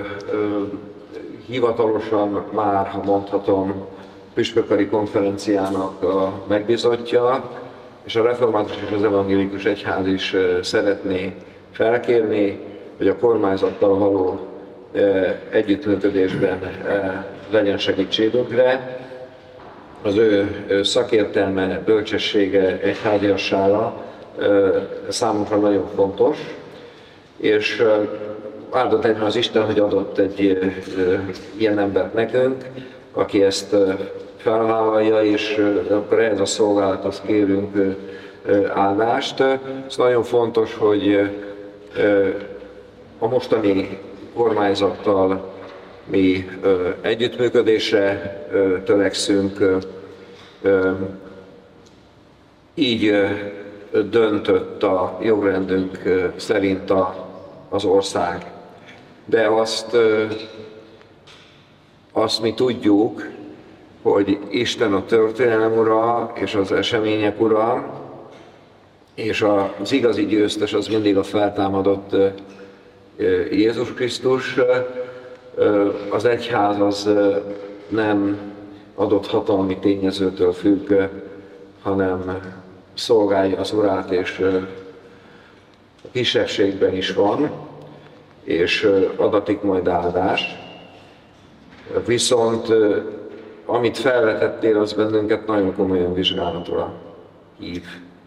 hivatalosan már, ha mondhatom, püspököri konferenciának a megbízottja, és a református és az evangélikus egyház is szeretné felkérni, hogy a kormányzattal való együttműködésben legyen segítségükre. Az ő szakértelme, bölcsessége, egyháziassága számunkra nagyon fontos, és áldott legyen az Isten, hogy adott egy ilyen embert nekünk, aki ezt felvállalja, és akkor ehhez a szolgálathoz kérünk áldást. Ez nagyon fontos, hogy a mostani kormányzattal mi együttműködésre törekszünk. Így döntött a jogrendünk szerint a, az ország. De azt, azt mi tudjuk, hogy Isten a történelem ura és az események ura, és az igazi győztes az mindig a feltámadott Jézus Krisztus. Az egyház az nem adott hatalmi tényezőtől függ, hanem szolgálja az Urát, és a kisebbségben is van, és adatik majd áldás. Viszont amit felvetettél, az bennünket nagyon komolyan vizsgálatra hív.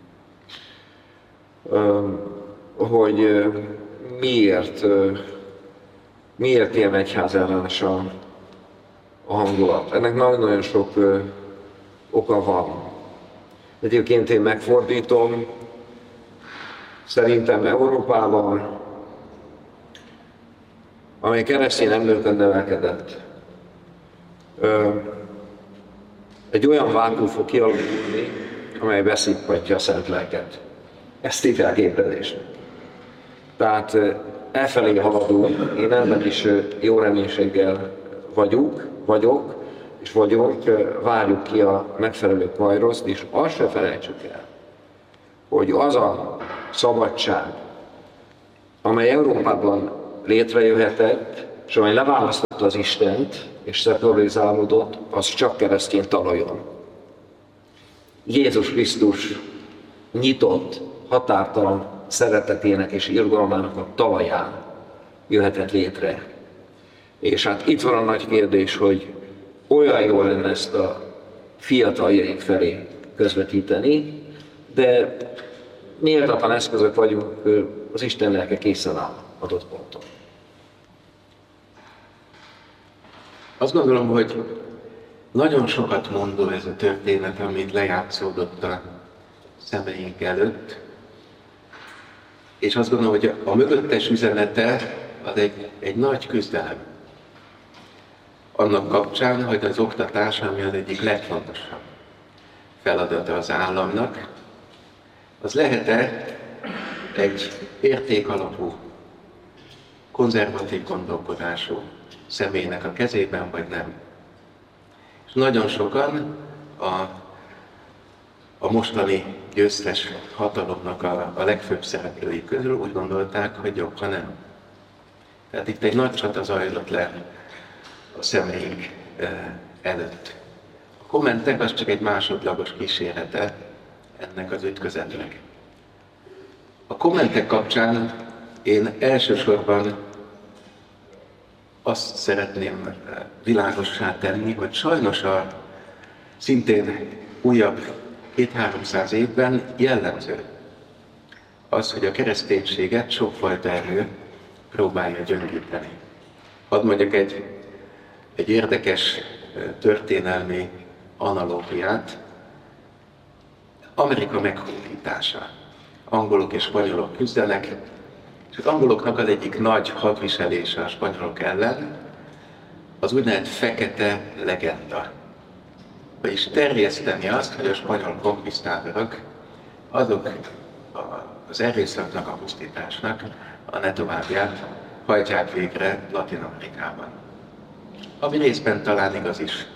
Hogy miért, miért ilyen egyházellenes a, a hangulat. Ennek nagyon-nagyon sok oka van. Egyébként én megfordítom, szerintem Európában, amely keresztény emlőkön növekedett, egy olyan vákum fog kialakulni, amely beszippantja a szent lelket. Ezt hívják ébredésnek. Tehát elfelé haladunk, én ebben is jó reménységgel vagyok, vagyok, és vagyunk, várjuk ki a megfelelő kajroszt, és azt se felejtsük el, hogy az a szabadság, amely Európában létrejöhetett, és amely leválasztotta az Istent, és szekularizálódott, az csak keresztény talajon. Jézus Krisztus nyitott, határtalan szeretetének és irgalmának a talaján jöhetett létre. És hát itt van a nagy kérdés, hogy olyan jó lenne ezt a fiataljaink felé közvetíteni, de méltatlan eszközök vagyunk, az Isten lelke készen áll adott ponton. Azt gondolom, hogy nagyon sokat mondó ez a történet, amit lejátszódott a szemeink előtt, és azt gondolom, hogy a mögöttes üzenete az egy, egy nagy küzdelem. Annak kapcsán, hogy az oktatás, ami az egyik legfontosabb feladata az államnak, az lehet-e egy értékalapú, konzervatív gondolkodású személynek a kezében, vagy nem. És nagyon sokan a, a mostani győztes hatalomnak a, a legfőbb szereplői közül úgy gondolták, hogy jobb, ha nem. Tehát itt egy nagy csata zajlott le a személyünk előtt. A kommentek az csak egy másodlagos kísérlete ennek az ütközetnek. A kommentek kapcsán én elsősorban azt szeretném világossá tenni, hogy sajnos a szintén újabb kétszáz-háromszáz évben jellemző az, hogy a kereszténységet sokfajta erő próbálja gyöngíteni. Hadd mondjak egy, egy érdekes történelmi analógiát. Amerika meghódítása. Angolok és spanyolok küzdenek, és az angoloknak az egyik nagy hadviselése a spanyolok ellen az úgynevezett fekete legenda. Vagyis terjeszteni azt, hogy a spanyol konkvisztádorok azok az erőszaknak, a pusztításnak a ne továbbját hajtják végre Latin-Amerikában. Ami részben talán igaz is.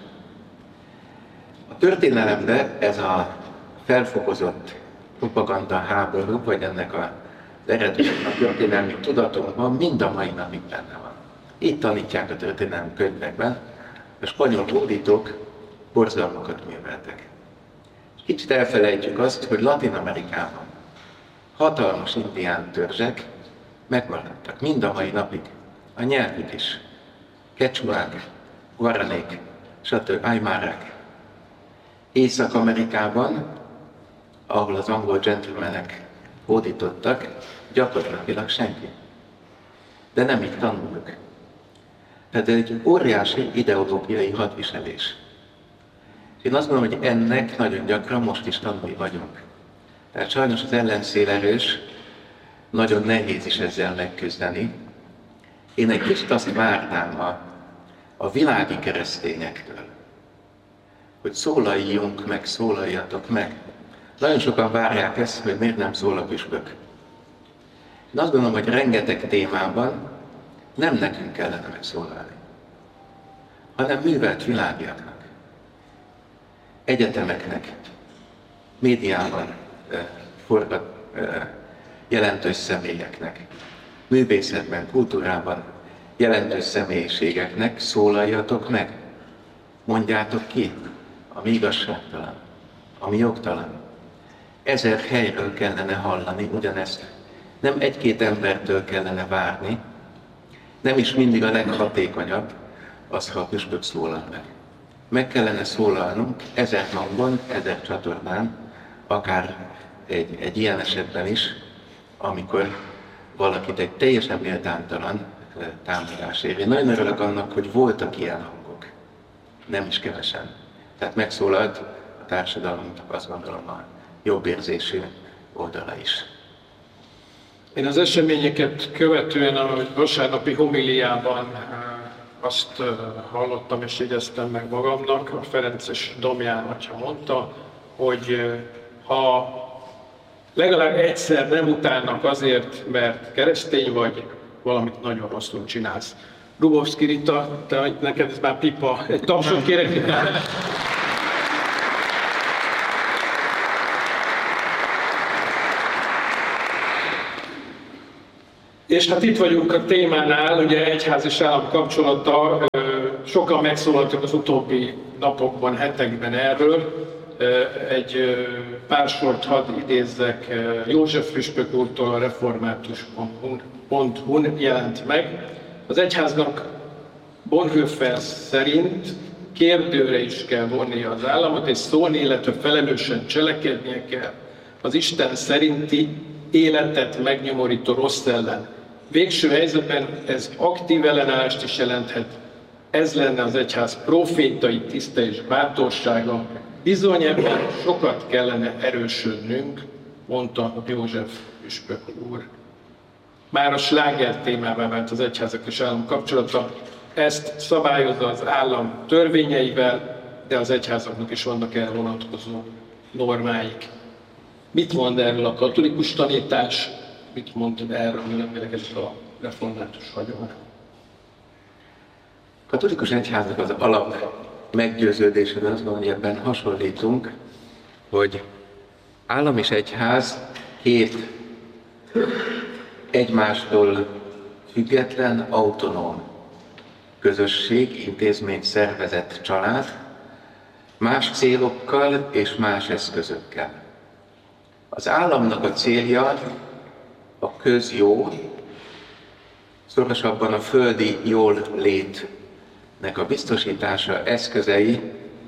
A történelemben ez a felfokozott propaganda háború, vagy ennek a eredménynek a történelmi tudatunkban mind a mai napig benne van. Itt tanítják a történelmi könyvekben, a spanyol hódítók borzalmakat műveltek. És kicsit elfelejtjük azt, hogy Latin-Amerikában hatalmas indián törzsek megmaradtak mind a mai napig. A nyelvük is. Quechuák, guaranék, stb. Aymárák. Észak-Amerikában, ahol az angol gentlemanek hódítottak, gyakorlatilag senki. De nem így tanuljuk. Tehát ez egy óriási ideológiai hadviselés. Én azt mondom, hogy ennek nagyon gyakran most is tanulni vagyunk. Tehát sajnos az ellenszél erős, nagyon nehéz is ezzel megküzdeni. Én egy kicsit azt várnám a, a világi keresztényektől, hogy szólaljunk meg, szólaljatok meg. Nagyon sokan várják ezt, hogy miért nem szól a püspök. Én azt gondolom, hogy rengeteg témában nem nekünk kellene megszólalni, hanem művelt világiaknak, egyetemeknek, médiában forgat jelentős személyeknek, művészetben, kultúrában jelentős személyiségeknek szólaljatok meg. Mondjátok ki, ami igazságtalan, ami jogtalan. Ezer helyről kellene hallani ugyanezt. Nem egy-két embertől kellene várni, nem is mindig a leghatékonyabb az, ha a püspök szólal meg. Meg kellene szólalnunk ezer hangon, ezer csatornán, akár egy, egy ilyen esetben is, amikor valakit egy teljesen méltánytalan támadás ér. Én nagyon örülök annak, hogy voltak ilyen hangok, nem is kevesen. Tehát megszólalt a társadalomnak, azt gondolom, a jobb érzésű oldala is. Én az eseményeket követően a vasárnapi homiliában azt hallottam és jegyeztem meg magamnak, a Ferences Damján atya mondta, hogy ha legalább egyszer nem utálnak azért, mert keresztény vagy, valamit nagyon rosszul csinálsz. Rubovszki Rita, te, neked ez már pipa. Egy tapsot kérek itt. És hát itt vagyunk a témánál, ugye egyház és állam kapcsolata, sokan megszólaltak az utóbbi napokban, hetekben erről. Egy pár sort hadd idézzek József püspök úrtól, a református pont hu-n jelent meg. Az egyháznak Bonhoeffer szerint kérdőre is kell vonnia az államot, és szólni, illetve felelősen cselekednie kell az Isten szerinti életet megnyomorító rossz ellen. Végső helyzetben ez aktív ellenállást is jelenthet. Ez lenne az egyház profétai tiszte és bátorsága. Bizony ebben sokat kellene erősödnünk, mondta József püspök úr. Már a sláger témává vált az egyházak és állam kapcsolata. Ezt szabályozza az állam törvényeivel, de az egyházaknak is vannak erre vonatkozó normáik. Mit mond erről a katolikus tanítás? Mit mond erről, mi ez a református hagyomány? A katolikus egyháznak az alap meggyőződése az van, hogy ebben hasonlítunk, hogy állam és egyház két egymástól független, autonóm közösség, intézmény, szervezet, család, más célokkal és más eszközökkel. Az államnak a célja a közjó, szorosabban a földi jól létnek a biztosítása, eszközei,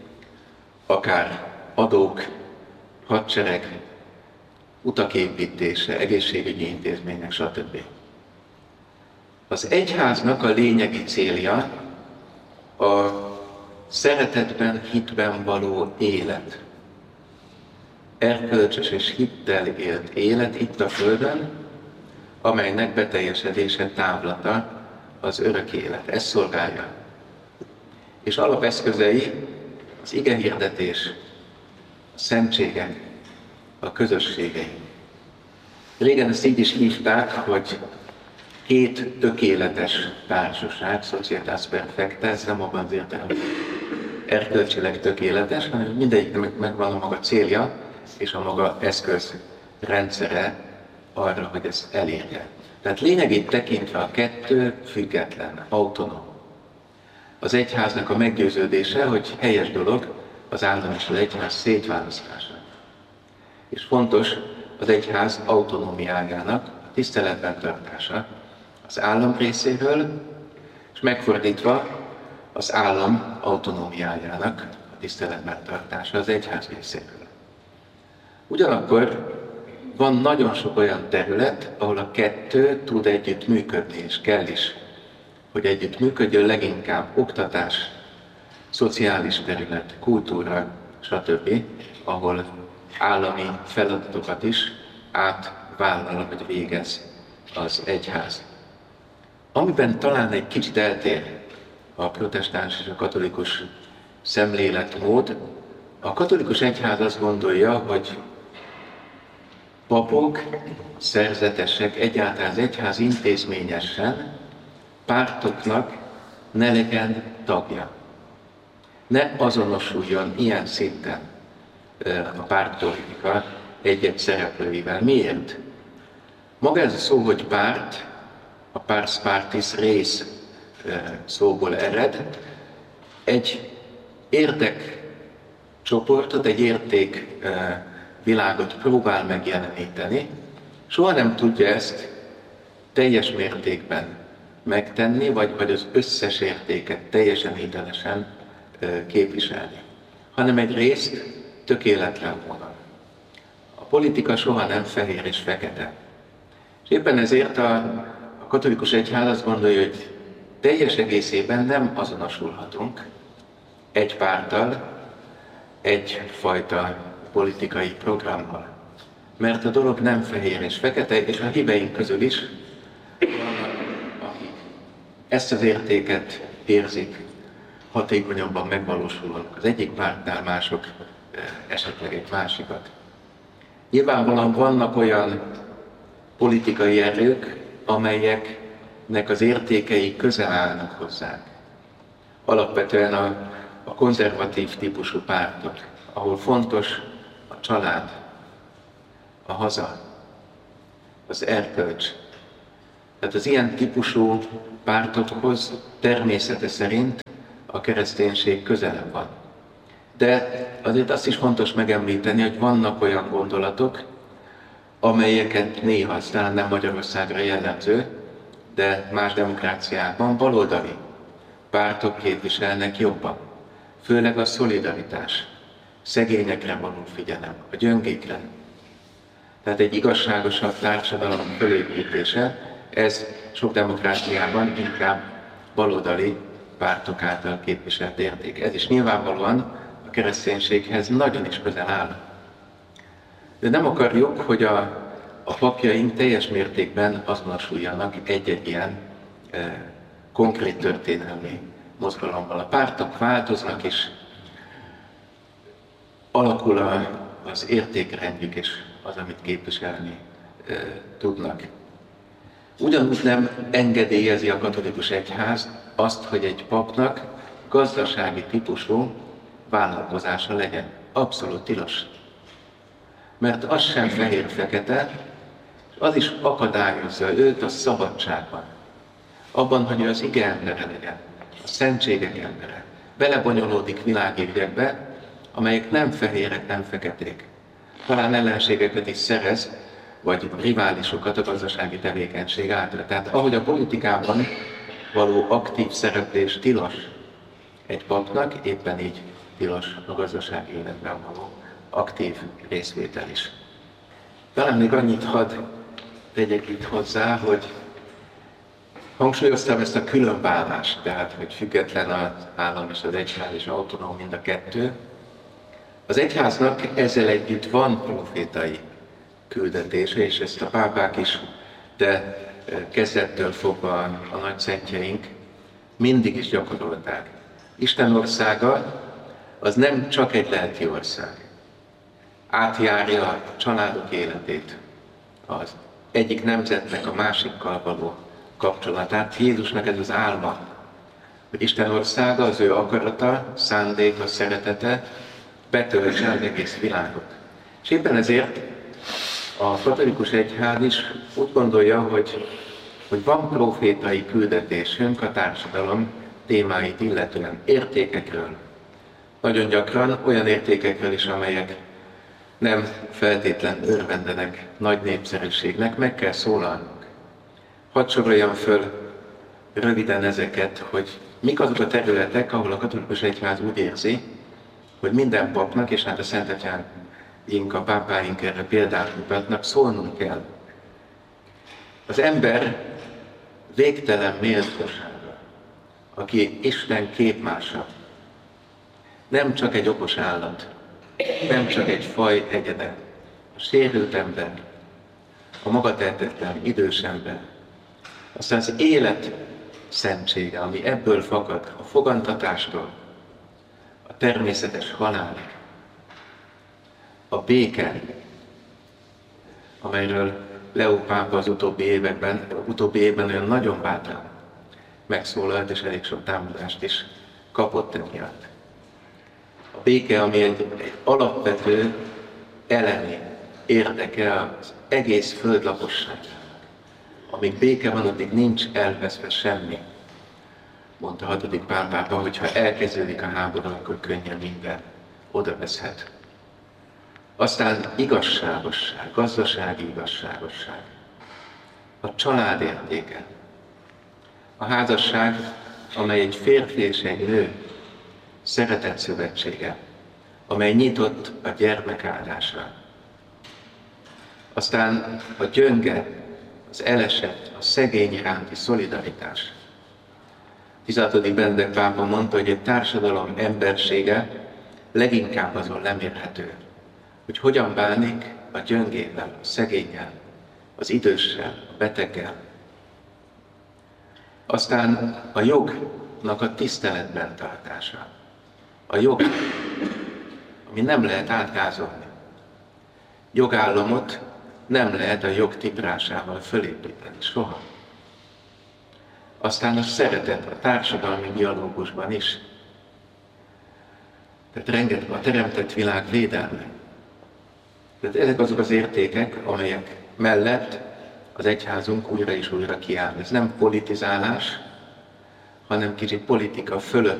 akár adók, hadsereg, utak építése, egészségügyi intézmények, stb. Az egyháznak a lényegi célja a szeretetben, hitben való élet. Erkölcsös és hittel élt élet itt a Földön, amelynek beteljesedése távlata az örök élet. Ez szolgálja. És alapeszközei az igehirdetés, a szentségek, a közösségei. Régen ezt így is hívták, hogy két tökéletes társaság, societas perfecta, ez nem abban az értelemben erkölcsileg tökéletes, hanem mindegyiknek megvan a maga célja és a maga eszközrendszere arra, hogy ezt elérje. Tehát lényegét tekintve a kettő független, autonóm. Az egyháznak a meggyőződése, hogy helyes dolog az állam és az egyház szétválasztása. És fontos az egyház autonómiájának tiszteletben tartása az állam részéről, és megfordítva az állam autonómiájának a tiszteletben tartása az egyház részéről. Ugyanakkor van nagyon sok olyan terület, ahol a kettő tud együtt működni, és kell is, hogy együtt működjön, leginkább oktatás, szociális terület, kultúra, stb., ahol állami feladatokat is átvállal, vagy végez az egyház. Amiben talán egy kicsit eltér a protestáns és a katolikus szemléletmód, a katolikus egyház azt gondolja, hogy papok, szerzetesek, egyáltalán az egyház intézményesen pártoknak ne legyen tagja. Ne azonosuljon ilyen szinten a pártpolitika egy-egy szereplőivel. Miért? Maga ez a szó, hogy párt, a pars partis rész szóból ered, egy érdekcsoportot, egy értékvilágot próbál megjeleníteni. Soha nem tudja ezt teljes mértékben megtenni, vagy, vagy az összes értéket teljesen hitelesen képviselni, hanem egy részt tökéletlen módon. A politika soha nem fehér és fekete. És éppen ezért a, a katolikus egyház azt gondolja, hogy teljes egészében nem azonosulhatunk egy párttal, egyfajta politikai programmal. Mert a dolog nem fehér és fekete, és a híveink közül is vannak, akik ezt az értéket érzik hatékonyabban megvalósulnak az egyik pártnál, mások esetleg egy másikat. Nyilvánvalóan vannak olyan politikai erők, amelyek nek az értékei közel állnak hozzánk. Alapvetően a, a konzervatív típusú pártok, ahol fontos a család, a haza, az erkölcs. Tehát az ilyen típusú pártokhoz természete szerint a kereszténység közelebb van. De azért azt is fontos megemlíteni, hogy vannak olyan gondolatok, amelyeket néha, aztán nem Magyarországra jellemző, de más demokráciákban baloldali pártok képviselnek jobban. Főleg a szolidaritás, szegényekre való figyelem, a gyöngékre. Tehát egy igazságosabb társadalom fölépítése, ez sok demokráciában inkább baloldali pártok által képviselt érték. Ez is nyilvánvalóan a kereszténységhez nagyon is közel áll. De nem akarjuk, hogy a, a papjaink teljes mértékben azonosuljanak egy-egy ilyen e, konkrét történelmi mozgalommal. A pártok változnak is, alakul a, az értékrendjük és az, amit képviselni e, tudnak. Ugyanúgy nem engedélyezi a katolikus egyház azt, hogy egy papnak gazdasági típusú vállalkozása legyen. Abszolút tilos. Mert az sem fehér-fekete, és az is akadályozza őt a szabadságban. Abban, hogy ő az ige embere legyen, a szentségek embere. Belebonyolódik világi ügyekbe, amelyek nem fehérek, nem feketék. Talán ellenségeket is szerez, vagy riválisokat a gazdasági tevékenység által. Tehát ahogy a politikában való aktív szereplés tilos egy papnak, éppen így tilos a gazdasági életben való aktív részvétel is. Talán még annyit hadd tegyek itt hozzá, hogy hangsúlyoztam ezt a különválást, tehát hogy független az állam és az egyház és autonóm mind a kettő. Az egyháznak ezzel együtt van profétai küldetése, és ezt a pápák is, de kezdettől fogva a nagyszentjeink mindig is gyakorolták. Isten országa az nem csak egy lelki ország. Átjárja a családok életét, az egyik nemzetnek a másikkal való kapcsolatát. Jézusnak ez az álma, hogy Isten országa, az ő akarata, szándéka, szeretete betöltse az egész világot. És éppen ezért a katolikus egyház is úgy gondolja, hogy, hogy van profétai küldetésünk a társadalom témáit illetően, értékekről. Nagyon gyakran olyan értékekről is, amelyek nem feltétlen örvendenek nagy népszerűségnek, meg kell szólalnunk. Hadd soroljam föl röviden ezeket, hogy mik azok a területek, ahol a katolikus egyház úgy érzi, hogy minden papnak, és hát a szentatyáink, a pápáink erre példát mutatnak, szólnunk kell. Az ember végtelen méltósága, aki Isten képmása, nem csak egy okos állat, nem csak egy faj egyede, a sérült ember, a magatehetetlen idős ember, aztán az élet szentsége, ami ebből fakad, a fogantatástól, a természetes halálig, a béke, amelyről Leó pápa az utóbbi években, utóbbi évben olyan nagyon bátran megszólalt, és elég sok támadást is kapott emiatt. A béke, ami egy, egy alapvető elemi érdeke az egész föld lakosságának. Amíg béke van, addig nincs elveszve semmi. Mondta a hatodik Pál pápa, hogyha elkezdődik a háború, akkor könnyen minden odaveszhet. Aztán igazságosság, gazdasági igazságosság. A család értéke. A házasság, amely egy férfi és egy nő szeretett szövetsége, amely nyitott a gyermek áldásra. Aztán a gyönge, az elesett, a szegény iránti szolidaritás. tizenhatodik Benedek pápa mondta, hogy egy társadalom embersége leginkább azon lemérhető, hogy hogyan bánik a gyöngével, a szegénnyel, az időssel, a beteggel. Aztán a jognak a tiszteletben tartása. A jog, ami nem lehet átgázolni. Jogállamot nem lehet a jog tiprásával fölépíteni, soha. aztán a szeretet a társadalmi dialógusban is. Tehát rengeteg a teremtett világ védelme. Tehát ezek azok az értékek, amelyek mellett az egyházunk újra és újra kiáll. Ez nem politizálás, hanem kicsit politika fölött